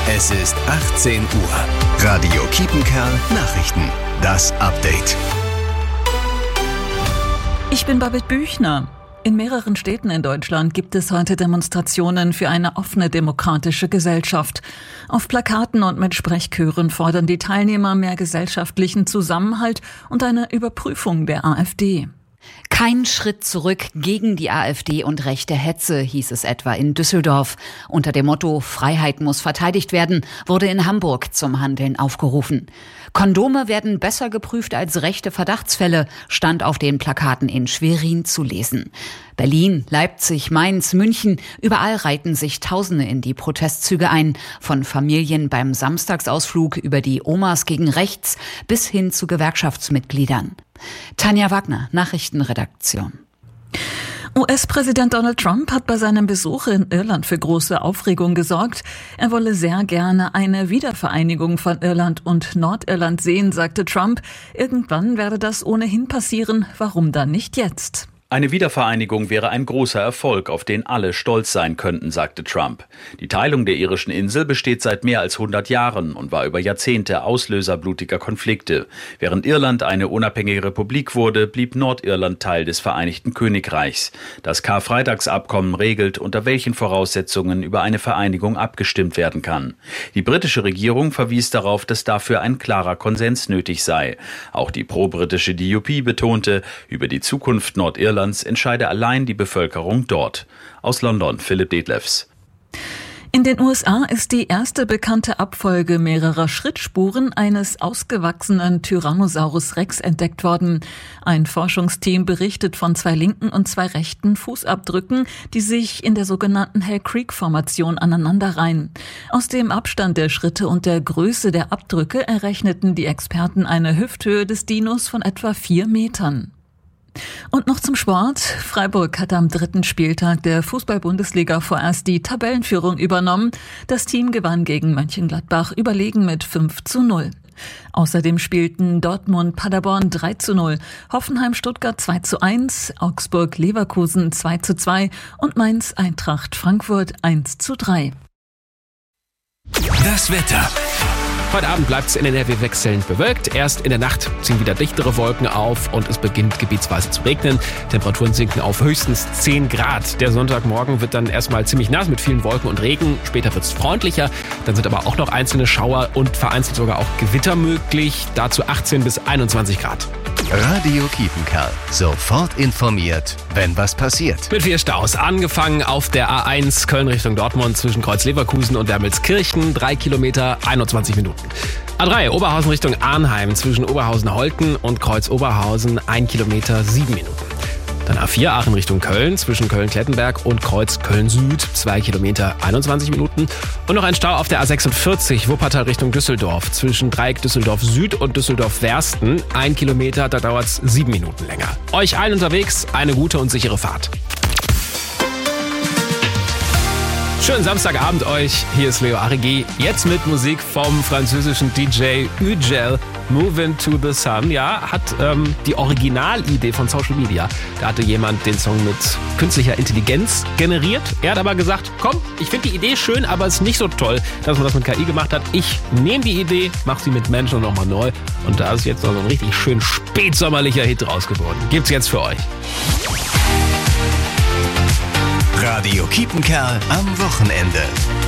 Es ist 18 Uhr. Radio Kiepenkerl Nachrichten. Das Update. Ich bin Babette Büchner. In mehreren Städten in Deutschland gibt es heute Demonstrationen für eine offene demokratische Gesellschaft. Auf Plakaten und mit Sprechchören fordern die Teilnehmer mehr gesellschaftlichen Zusammenhalt und eine Überprüfung der AfD. Kein Schritt zurück gegen die AfD und rechte Hetze, hieß es etwa in Düsseldorf. Unter dem Motto Freiheit muss verteidigt werden, wurde in Hamburg zum Handeln aufgerufen. Kondome werden besser geprüft als rechte Verdachtsfälle, stand auf den Plakaten in Schwerin zu lesen. Berlin, Leipzig, Mainz, München, überall reihten sich Tausende in die Protestzüge ein. Von Familien beim Samstagsausflug über die Omas gegen rechts bis hin zu Gewerkschaftsmitgliedern. Tanja Wagner, Nachrichtenredaktion. US-Präsident Donald Trump hat bei seinem Besuch in Irland für große Aufregung gesorgt. Er wolle sehr gerne eine Wiedervereinigung von Irland und Nordirland sehen, sagte Trump. Irgendwann werde das ohnehin passieren. Warum dann nicht jetzt? Eine Wiedervereinigung wäre ein großer Erfolg, auf den alle stolz sein könnten, sagte Trump. Die Teilung der irischen Insel besteht seit mehr als 100 Jahren und war über Jahrzehnte Auslöser blutiger Konflikte. Während Irland eine unabhängige Republik wurde, blieb Nordirland Teil des Vereinigten Königreichs. Das Karfreitagsabkommen regelt, unter welchen Voraussetzungen über eine Vereinigung abgestimmt werden kann. Die britische Regierung verwies darauf, dass dafür ein klarer Konsens nötig sei. Auch die pro-britische DUP betonte, über die Zukunft Nordirlands entscheide allein die Bevölkerung dort. Aus London, Philipp Detlefs. In den USA ist die erste bekannte Abfolge mehrerer Schrittspuren eines ausgewachsenen Tyrannosaurus Rex entdeckt worden. Ein Forschungsteam berichtet von 2 linken und 2 rechten Fußabdrücken, die sich in der sogenannten Hell Creek-Formation aneinanderreihen. Aus dem Abstand der Schritte und der Größe der Abdrücke errechneten die Experten eine Hüfthöhe des Dinos von etwa 4 Metern. Und noch zum Sport. Freiburg hat am 3. Spieltag der Fußball-Bundesliga vorerst die Tabellenführung übernommen. Das Team gewann gegen Mönchengladbach überlegen mit 5:0. Außerdem spielten Dortmund-Paderborn 3:0, Hoffenheim-Stuttgart 2:1, Augsburg-Leverkusen 2:2 und Mainz-Eintracht Frankfurt 1:3. Das Wetter. Heute Abend bleibt es in NRW wechselnd bewölkt. Erst in der Nacht ziehen wieder dichtere Wolken auf und es beginnt gebietsweise zu regnen. Temperaturen sinken auf höchstens 10 Grad. Der Sonntagmorgen wird dann erstmal ziemlich nass mit vielen Wolken und Regen. Später wird es freundlicher. Dann sind aber auch noch einzelne Schauer und vereinzelt sogar auch Gewitter möglich. Dazu 18 bis 21 Grad. Radio Kiepenkerl. Sofort informiert, wenn was passiert. Mit 4 Staus. Angefangen auf der A1 Köln Richtung Dortmund zwischen Kreuz Leverkusen und Wermelskirchen. 3 Kilometer, 21 Minuten. A3 Oberhausen Richtung Arnheim zwischen Oberhausen-Holten und Kreuz Oberhausen. 1 Kilometer, 7 Minuten. Dann A4 Aachen Richtung Köln zwischen Köln-Klettenberg und Kreuz Köln-Süd. 2 Kilometer, 21 Minuten. Und noch ein Stau auf der A46 Wuppertal Richtung Düsseldorf zwischen Dreieck Düsseldorf Süd und Düsseldorf-Wersten. 1 Kilometer, da dauert es 7 Minuten länger. Euch allen unterwegs eine gute und sichere Fahrt. Schönen Samstagabend euch. Hier ist Leo Arrighi. Jetzt mit Musik vom französischen DJ Ugel. Moving to the Sun. Ja, hat die Originalidee von Social Media. Da hatte jemand den Song mit künstlicher Intelligenz generiert. Er hat aber gesagt, komm, ich finde die Idee schön, aber es ist nicht so toll, dass man das mit KI gemacht hat. Ich nehme die Idee, mache sie mit Menschen nochmal neu. Und da ist jetzt noch so ein richtig schön spätsommerlicher Hit raus geworden. Gibt's jetzt für euch. Radio Kiepenkerl am Wochenende.